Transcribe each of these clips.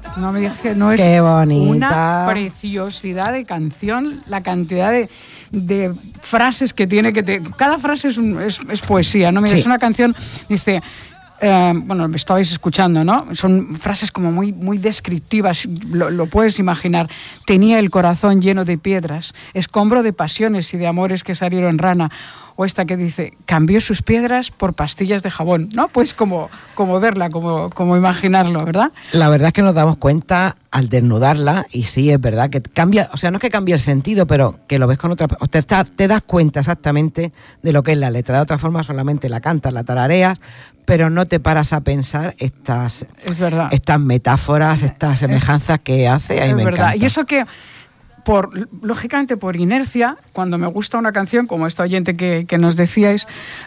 No me digas que no es Qué bonita. Una preciosidad de canción, la cantidad de frases que tiene, cada frase es poesía, ¿no? Mira, Sí. es una canción, dice... bueno, me estabais escuchando, ¿no? Son frases como muy, muy descriptivas, lo puedes imaginar. Tenía el corazón lleno de piedras, escombro de pasiones y de amores que salieron rana. O esta que dice, cambió sus piedras por pastillas de jabón, ¿no? Pues como verla, como imaginarlo, ¿verdad? La verdad es que nos damos cuenta al desnudarla, y sí, es verdad que cambia, o sea, no es que cambie el sentido, pero que lo ves con otra... Te das cuenta exactamente de lo que es la letra. De otra forma solamente la cantas, la tarareas, pero no te paras a pensar estas metáforas, estas semejanzas que hace. Ahí me encanta. Y eso que... lógicamente por inercia, cuando me gusta una canción como esta oyente que nos decíais,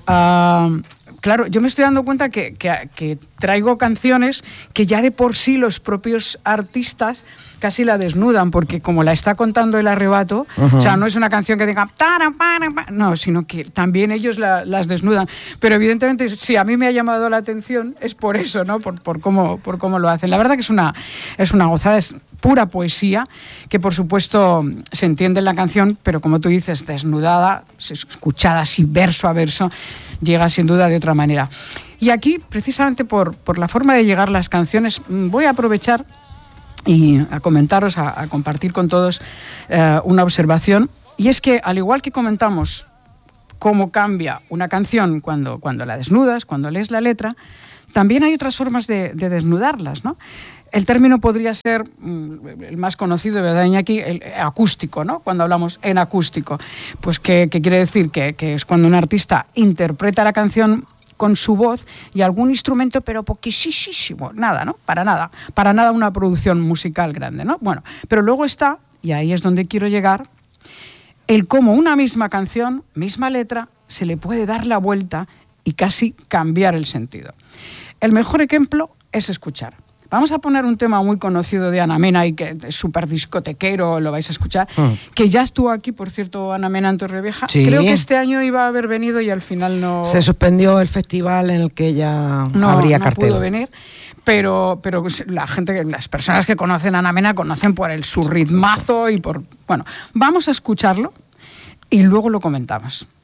claro, yo me estoy dando cuenta que traigo canciones que ya de por sí los propios artistas casi la desnudan, porque como la está contando El Arrebato, o sea, no es una canción que diga no, sino que también ellos las desnudan. Pero evidentemente, si a mí me ha llamado la atención, es por eso, ¿no? Por cómo lo hacen. La verdad que es una gozada, es pura poesía, que por supuesto se entiende en la canción, pero como tú dices, desnudada, escuchada así verso a verso, llega sin duda de otra manera. Y aquí, precisamente por la forma de llegar las canciones, voy a aprovechar y a comentaros, a compartir con todos una observación, y es que al igual que comentamos cómo cambia una canción cuando la desnudas, cuando lees la letra, también hay otras formas de desnudarlas, ¿no? El término podría ser el más conocido, ¿verdad, Iñaki? El acústico, ¿no? Cuando hablamos en acústico. Pues, ¿qué quiere decir? Que es cuando un artista interpreta la canción con su voz y algún instrumento, pero poquísimo, nada, ¿no? Para nada una producción musical grande, ¿no? Bueno, pero luego está, y ahí es donde quiero llegar, el cómo una misma canción, misma letra, se le puede dar la vuelta y casi cambiar el sentido. El mejor ejemplo es escuchar. Vamos a poner un tema muy conocido de Ana Mena y que es súper discotequero, lo vais a escuchar, que ya estuvo aquí, por cierto, Ana Mena en Torrevieja. Sí. Creo que este año iba a haber venido y al final no... Se suspendió el festival en el que ella habría cartel. No pudo venir, pero las personas que conocen a Ana Mena conocen por su ritmazo y por... Bueno, vamos a escucharlo y luego lo comentamos.